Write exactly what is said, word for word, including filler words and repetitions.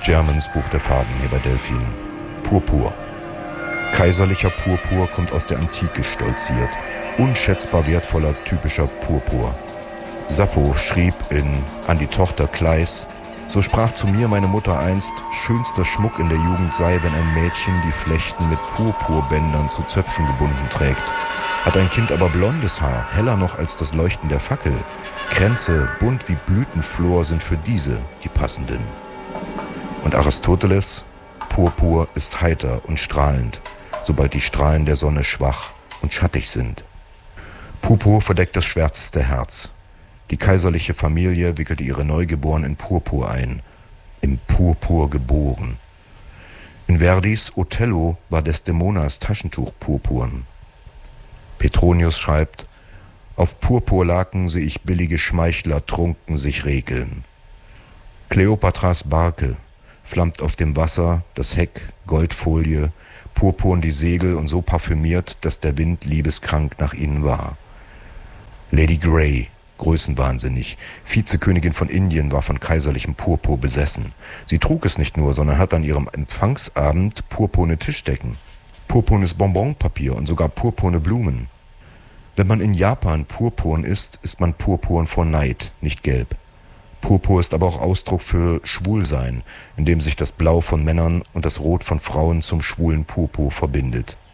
Germans Buch der Farben hier bei Delphin. Purpur. Kaiserlicher Purpur kommt aus der Antike stolziert. Unschätzbar wertvoller, typischer Purpur. Sappho schrieb in An die Tochter Kleis: So sprach zu mir meine Mutter einst, schönster Schmuck in der Jugend sei, wenn ein Mädchen die Flechten mit Purpurbändern zu Zöpfen gebunden trägt. Hat ein Kind aber blondes Haar, heller noch als das Leuchten der Fackel. Kränze, bunt wie Blütenflor, sind für diese die passenden. Und Aristoteles: Purpur ist heiter und strahlend, sobald die Strahlen der Sonne schwach und schattig sind. Purpur verdeckt das schwärzeste Herz. Die kaiserliche Familie wickelte ihre Neugeborenen in Purpur ein, im Purpur geboren. In Verdis Othello war Desdemonas Taschentuch purpurn. Petronius schreibt: Auf Purpurlaken seh ich billige Schmeichler trunken sich regeln. Kleopatras Barke flammt auf dem Wasser, das Heck, Goldfolie, purpurn die Segel und so parfümiert, dass der Wind liebeskrank nach ihnen war. Lady Grey, größenwahnsinnig, Vizekönigin von Indien, war von kaiserlichem Purpur besessen. Sie trug es nicht nur, sondern hat an ihrem Empfangsabend purpurne Tischdecken, purpurnes Bonbonpapier und sogar purpurne Blumen. Wenn man in Japan purpurn ist, ist man purpurn vor Neid, nicht gelb. Purpur ist aber auch Ausdruck für Schwulsein, in dem sich das Blau von Männern und das Rot von Frauen zum schwulen Purpur verbindet.